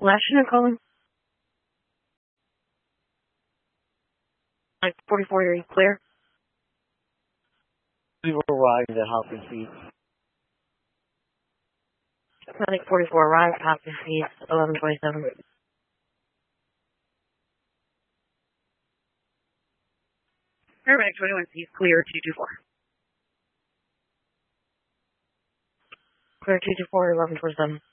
Last unit calling. 44, are you clear? We were arriving at Hopkins Feet. Medic 44, arrived, Hopkins Feet, 1127. Paramedic 21, he's clear, 224. Clear 224, 1127.